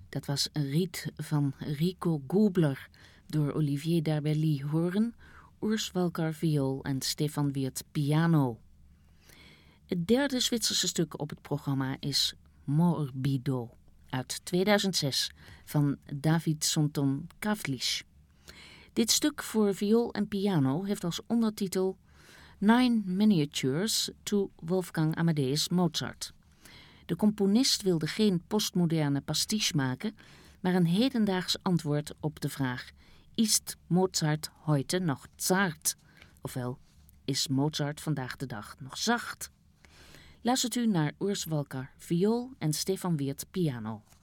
Dat was een riet van Rico Gubler door Olivier Darbelly hoorn, Urs Walker viool en Stefan Weert piano. Het derde Zwitserse stuk op het programma is Morbido uit 2006 van David Sonton Kavlish. Dit stuk voor viool en piano heeft als ondertitel 9 Miniatures to Wolfgang Amadeus Mozart. De componist wilde geen postmoderne pastiche maken, maar een hedendaags antwoord op de vraag: Ist Mozart heute noch zart? Ofwel, is Mozart vandaag de dag nog zacht? Luistert u naar Urs Walker viool en Stefan Weert piano.